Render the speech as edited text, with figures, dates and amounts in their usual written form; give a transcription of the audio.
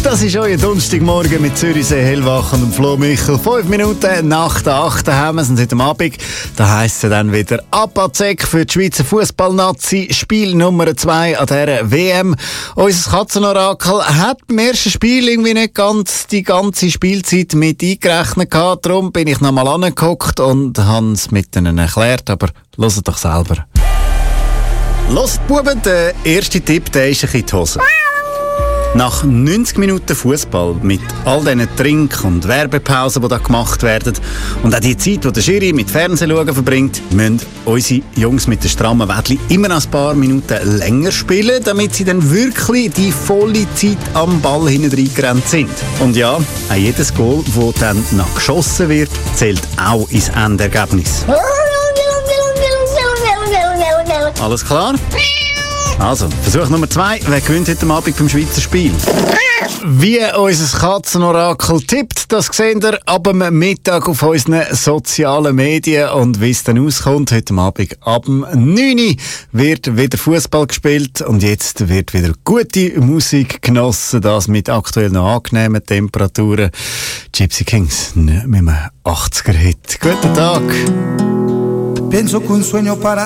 Das ist euer Donnerstagmorgen mit Zürichsee, Hellwach und Flo Michel. 5 Minuten nach der 8. haben wir es und heute Abend. Da heisst es dann wieder Abazek für die Schweizer Fußballnazi. Spiel Nummer 2 an dieser WM. Unser Katzenorakel hat beim ersten Spiel irgendwie nicht ganz die ganze Spielzeit mit eingerechnet gehabt. Darum bin ich nochmal angeguckt und habe es mit ihnen erklärt. Aber hört doch selber. Hört, Buben, der erste Tipp, der ist ein bisschen die Hose. Nach 90 Minuten Fußball mit all diesen Trink- und Werbepausen, die da gemacht werden, und auch die Zeit, die der Schiri mit Fernsehschauen verbringt, müssen unsere Jungs mit den strammen Wädli immer noch ein paar Minuten länger spielen, damit sie dann wirklich die volle Zeit am Ball hinten reingerannt sind. Und ja, auch jedes Goal, das dann noch geschossen wird, zählt auch ins Endergebnis. Alles klar? Also, Versuch Nummer 2. Wer gewinnt heute Abend beim Schweizer Spiel? Wie unser Katzenorakel tippt, das seht ihr ab dem Mittag auf unseren sozialen Medien. Und wie es dann auskommt, heute Abend ab dem 9 Uhr wird wieder Fußball gespielt. Und jetzt wird wieder gute Musik genossen, das mit aktuell noch angenehmen Temperaturen. Gypsy Kings mit einem 80er-Hit. Guten Tag. Pienso que un sueño para